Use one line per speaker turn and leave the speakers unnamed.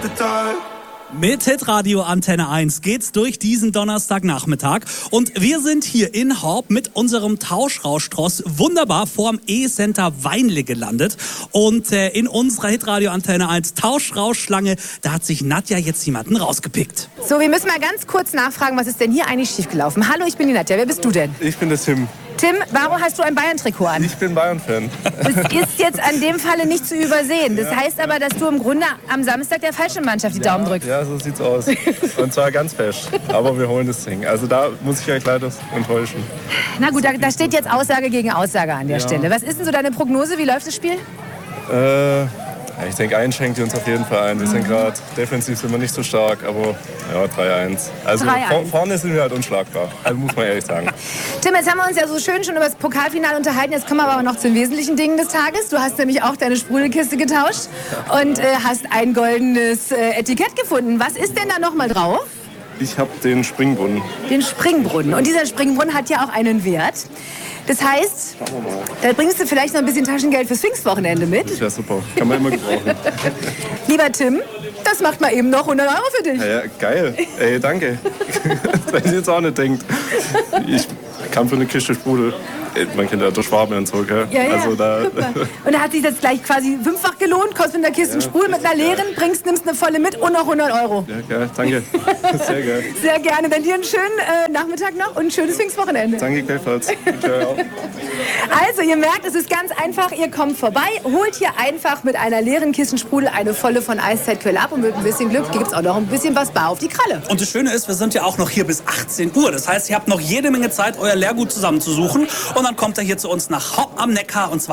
Mit Hitradio Antenne 1 geht's durch diesen Donnerstagnachmittag und wir sind hier in Horb mit unserem Tauschrauschtross wunderbar vorm E-Center Weinle gelandet und in unserer Hitradio Antenne 1 Tauschrauschschlange, da hat sich Nadja jetzt jemanden rausgepickt.
So, wir müssen mal ganz kurz nachfragen, was ist denn hier eigentlich schiefgelaufen? Hallo, ich bin die Nadja, wer bist du denn?
Ich bin der Tim.
Tim, warum hast du ein Bayern-Trikot an?
Ich bin Bayern-Fan.
Das ist jetzt an dem Falle nicht zu übersehen. Das heißt aber, dass du im Grunde am Samstag der falschen Mannschaft die Daumen drückst.
Ja, so sieht's aus. Und zwar ganz fest. Aber wir holen das Ding. Also da muss ich euch leider enttäuschen.
Na gut, da steht jetzt Aussage gegen Aussage an der Stelle. Was ist denn so deine Prognose? Wie läuft das Spiel?
Ich denke, einen schenkt ihr uns auf jeden Fall ein. Wir sind gerade defensiv sind wir nicht so stark, aber ja, 3-1. Also
3-1.
Vorne sind wir halt unschlagbar. Also muss man ehrlich sagen.
Tim, jetzt haben wir uns ja so schön schon über das Pokalfinale unterhalten. Jetzt kommen wir aber noch zu den wesentlichen Dingen des Tages. Du hast nämlich auch deine Sprudelkiste getauscht und hast ein goldenes Etikett gefunden. Was ist denn da nochmal drauf?
Ich habe den Springbrunnen.
Den Springbrunnen. Und dieser Springbrunnen hat ja auch einen Wert. Das heißt, da bringst du vielleicht noch ein bisschen Taschengeld fürs Pfingstwochenende mit.
Das wäre super. Kann man immer gebrauchen.
Lieber Tim, das macht mal eben noch 100 Euro für dich.
Ja, geil. Ey, danke. Wenn ihr jetzt auch nicht denkt. Ich kam für eine Kiste Sprudel. Man kennt ja der Schwabe und so, gell?
Ja,
also da
und da hat sich das gleich quasi fünffach gelohnt. Kostet mit einer Kiste Sprudel mit einer leeren, nimmst eine volle mit und noch 100 Euro.
Ja, geil. Danke. Sehr geil.
Sehr gerne. Dann dir einen schönen Nachmittag noch und ein schönes Pfingstwochenende.
Danke, gleichfalls.
Also, ihr merkt, es ist ganz einfach. Ihr kommt vorbei, holt hier einfach mit einer leeren Kiste Sprudel eine volle von Eiszeit-Quelle ab und mit ein bisschen Glück gibt es auch noch ein bisschen was bar auf die Kralle.
Und das Schöne ist, wir sind ja auch noch hier bis 18 Uhr. Das heißt, ihr habt noch jede Menge Zeit, euer Lehrgut zusammenzusuchen und dann kommt er hier zu uns nach Horb am Neckar und zwar